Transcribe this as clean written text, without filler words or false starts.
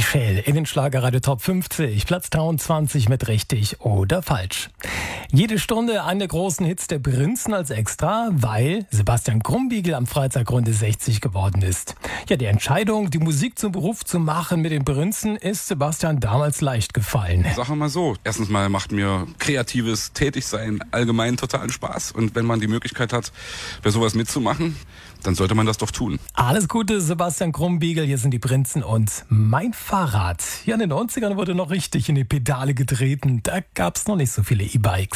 Michelle in den Schlagerradio Top 50, Platz 23 mit richtig oder falsch. Jede Stunde einen der großen Hits der Prinzen als Extra, weil Sebastian Krumbiegel am Freitag Runde 60 geworden ist. Ja, die Entscheidung, die Musik zum Beruf zu machen mit den Prinzen, ist Sebastian damals leicht gefallen. Sagen wir mal so, erstens mal macht mir kreatives Tätigsein allgemein totalen Spaß. Und wenn man die Möglichkeit hat, bei sowas mitzumachen, dann sollte man das doch tun. Alles Gute, Sebastian Krumbiegel, hier sind die Prinzen und mein Fahrrad. Ja, in den 90ern wurde noch richtig in die Pedale getreten. Da gab's noch nicht so viele E-Bikes.